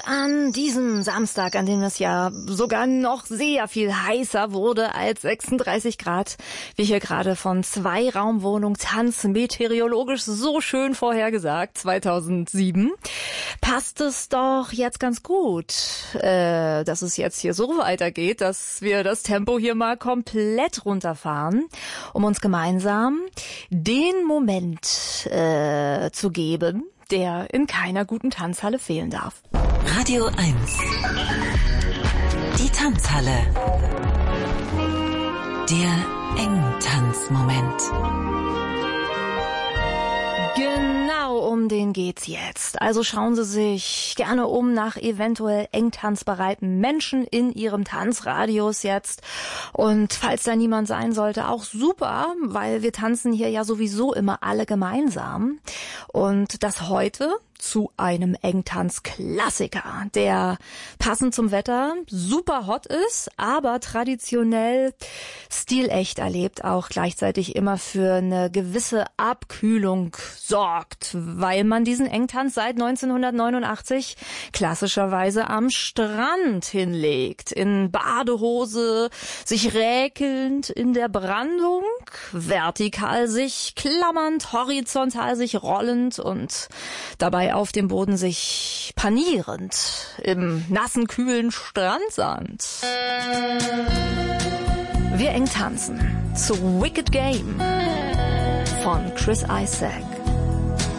an diesem Samstag, an dem es ja sogar noch sehr viel heißer wurde als 36 Grad, wie hier gerade von Zweiraumwohnung Tanz meteorologisch so schön vorhergesagt, 2007, passt es doch jetzt ganz gut, dass es jetzt hier so weitergeht, dass wir das Tempo hier mal komplett runterfahren, um uns gemeinsam den Moment zu geben, der in keiner guten Tanzhalle fehlen darf. Radio 1. Die Tanzhalle. Der Engtanzmoment. Genau, um den geht's jetzt. Also schauen Sie sich gerne um nach eventuell engtanzbereiten Menschen in Ihrem Tanzradius jetzt. Und falls da niemand sein sollte, auch super, weil wir tanzen hier ja sowieso immer alle gemeinsam. Und das heute zu einem Engtanz-Klassiker, der passend zum Wetter super hot ist, aber traditionell stilecht erlebt, auch gleichzeitig immer für eine gewisse Abkühlung sorgt, weil man diesen Engtanz seit 1989 klassischerweise am Strand hinlegt, in Badehose, sich räkelnd in der Brandung, vertikal sich klammernd, horizontal sich rollend und dabei auf dem Boden sich panierend im nassen, kühlen Strandsand. Wir eng tanzen zu Wicked Game von Chris Isaak.